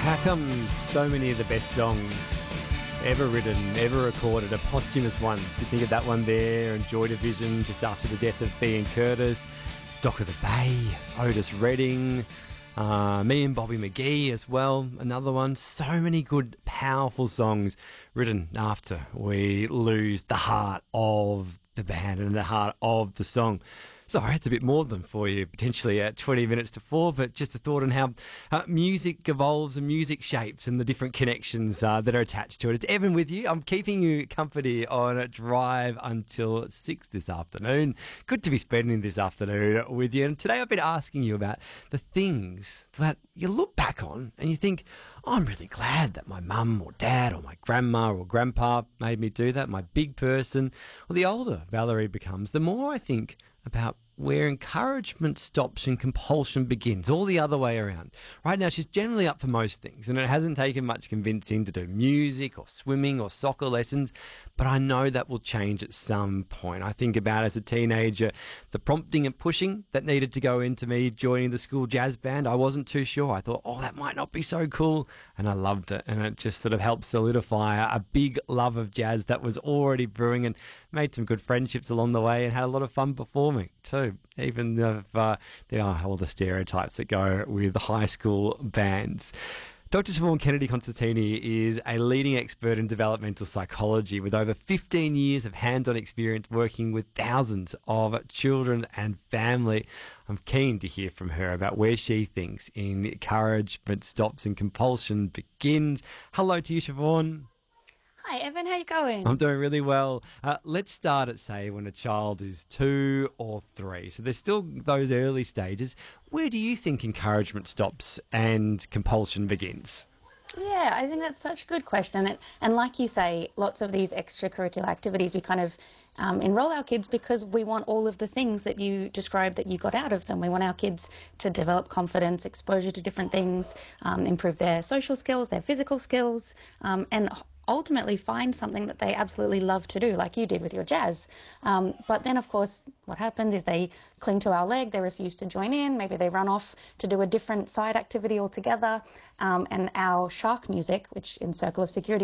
How come so many of the best songs ever written, ever recorded are posthumous ones? You think of that one there, and Joy Division just after the death of Ian Curtis, Dock of the Bay, Otis Redding, me and Bobby McGee as well, another one. So many good, powerful songs written after we lose the heart of the band and the heart of the song. Sorry, it's a bit more than for you, potentially at 20 minutes to 4, but just a thought on how music evolves and music shapes and the different connections that are attached to it. It's Evan with you. I'm keeping you company on a drive until 6 this afternoon. Good to be spending this afternoon with you. And today I've been asking you about the things that you look back on and you think, oh, I'm really glad that my mum or dad or my grandma or grandpa made me do that, my big person. Well, the older Valerie becomes, the more I think about where encouragement stops and compulsion begins, all the other way around. Right now, she's generally up for most things, and it hasn't taken much convincing to do music or swimming or soccer lessons, but I know that will change at some point. I think about as a teenager, the prompting and pushing that needed to go into me joining the school jazz band. I wasn't too sure. I thought, oh, that might not be so cool, and I loved it, and it just sort of helped solidify a big love of jazz that was already brewing, and made some good friendships along the way and had a lot of fun performing too. Even if there are all the stereotypes that go with high school bands. Dr. Siobhan Kennedy-Constantini is a leading expert in developmental psychology with over 15 years of hands-on experience working with thousands of children and family. I'm keen to hear from her about where she thinks encouragement stops and compulsion begins. Hello to you, Siobhan. Hi, Evan. How you going? I'm doing really well. Let's start at, say, when a child is 2 or 3. So there's still those early stages. Where do you think encouragement stops and compulsion begins? Yeah, I think that's such a good question. And like you say, lots of these extracurricular activities, we kind of enroll our kids because we want all of the things that you described that you got out of them. We want our kids to develop confidence, exposure to different things, improve their social skills, their physical skills, and ultimately find something that they absolutely love to do, like you did with your jazz. But then, of course, what happens is they cling to our leg, they refuse to join in, maybe they run off to do a different side activity altogether, and our shark music, which in Circle of Security